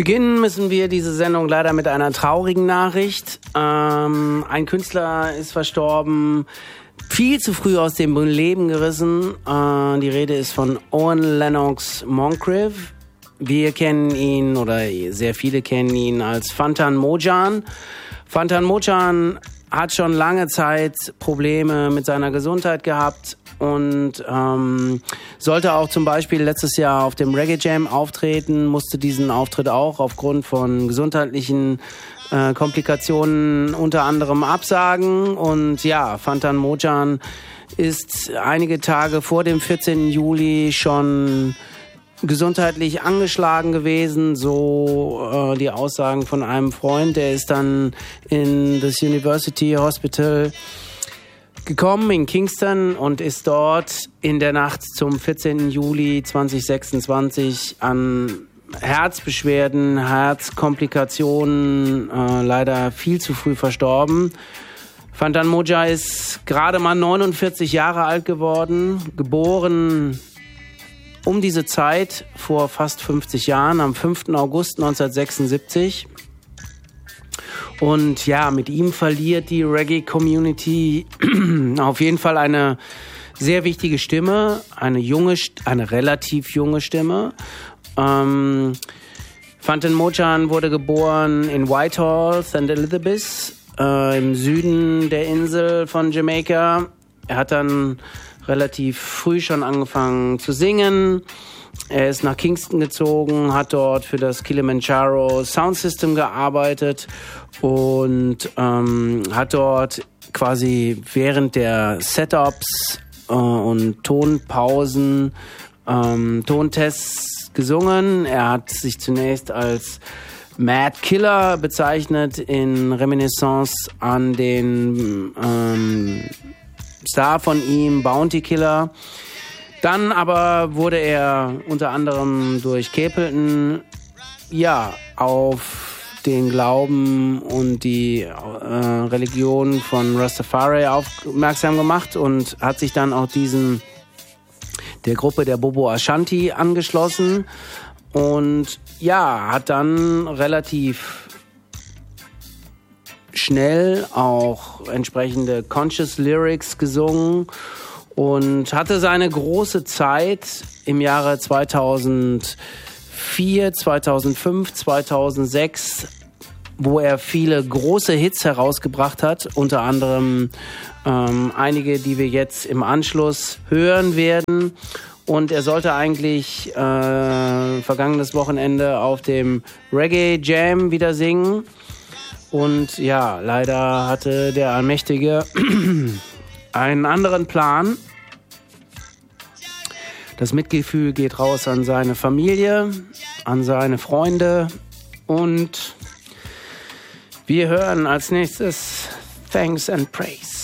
Beginnen müssen wir diese Sendung leider mit einer traurigen Nachricht. Ein Künstler ist verstorben, viel zu früh aus dem Leben gerissen. Die Rede ist von Owen Lennox Moncrief. Wir kennen ihn, oder sehr viele kennen ihn als Fantan Mojaan. Fantan Mojaan hat schon lange Zeit Probleme mit seiner Gesundheit gehabt und sollte auch zum Beispiel letztes Jahr auf dem Reggae Jam auftreten, musste diesen Auftritt auch aufgrund von gesundheitlichen Komplikationen unter anderem absagen. Und ja, Fantan Mojaan ist einige Tage vor dem 14. Juli schon gesundheitlich angeschlagen gewesen, so die Aussagen von einem Freund. Der ist dann in das University Hospital gekommen in Kingston und ist dort in der Nacht zum 14. Juli 2026 an Herzbeschwerden, Herzkomplikationen leider viel zu früh verstorben. Fantan Mojaan ist gerade mal 49 Jahre alt geworden, geboren um diese Zeit vor fast 50 Jahren, am 5. August 1976. Und ja, mit ihm verliert die Reggae-Community auf jeden Fall eine sehr wichtige Stimme, eine relativ junge Stimme. Fantan Mojaan wurde geboren in Whitehall, St. Elizabeth, im Süden der Insel von Jamaika. Er hat dann relativ früh schon angefangen zu singen. Er ist nach Kingston gezogen, hat dort für das Kilimanjaro Sound System gearbeitet und hat dort quasi während der Setups und Tonpausen Tontests gesungen. Er hat sich zunächst als Mad Killer bezeichnet in Reminiscence an den Star von ihm, Bounty Killer. Dann aber wurde er unter anderem durch Capleton auf den Glauben und die Religion von Rastafari aufmerksam gemacht und hat sich dann auch der Gruppe der Bobo Ashanti angeschlossen und hat dann relativ schnell auch entsprechende Conscious Lyrics gesungen und hatte seine große Zeit im Jahre 2004, 2005, 2006, wo er viele große Hits herausgebracht hat, unter anderem einige, die wir jetzt im Anschluss hören werden. Und er sollte eigentlich vergangenes Wochenende auf dem Reggae Jam wieder singen. Und ja, leider hatte der Allmächtige einen anderen Plan. Das Mitgefühl geht raus an seine Familie, an seine Freunde und wir hören als nächstes Thanks and Praise.